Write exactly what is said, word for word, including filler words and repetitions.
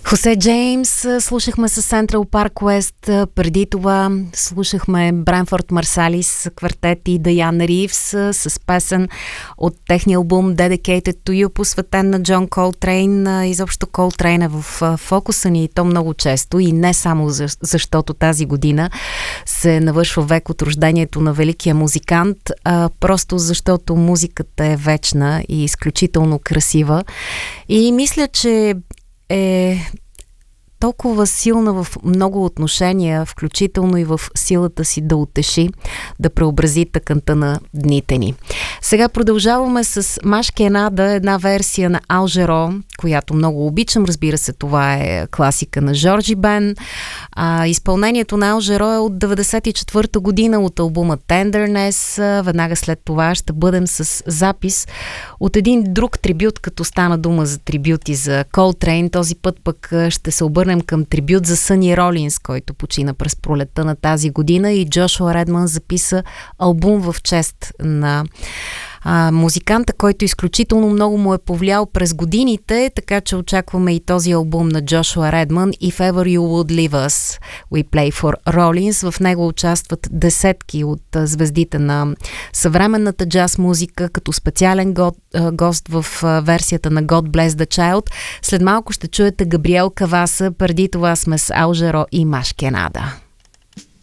Хосе Джеймс слушахме с Central Park West, преди това слушахме Бранфорд Марсалис квартет и Даян Ривс с песен от техния албум Dedicated to You, посветен на Джон Колтрейн. Изобщо Колтрейн е в фокуса ни и то много често, и не само за, защото тази година се навършва век от рождението на великия музикант, а просто защото музиката е вечна и изключително красива. И мисля, че е толкова силна в много отношения, включително и в силата си да утеши, да преобрази тъканта на дните ни. Сега продължаваме с Машкенада, една версия на Ал Жаро, която много обичам. Разбира се, това е класика на Жоржи Бен. А, изпълнението на Ал Жаро е от деветдесет и четвърта година от албума Tenderness. Веднага след това ще бъдем с запис от един друг трибют, като стана дума за трибюти за Колтрейн. Този път пък ще се обърнем към трибют за Съни Ролинс, който почина през пролетта на тази година, и Джошуа Редман записа албум в чест на а, музиканта, който изключително много му е повлиял през годините, така че очакваме и този албум на Джошуа Редман, If Ever You Would Leave Us, We Play for Rollins. В него участват десетки от звездите на съвременната джаз музика, като специален го, гост в версията на God Bless the Child. След малко ще чуете Габриел Каваса, преди това сме с Ал Жаро и Машкенада.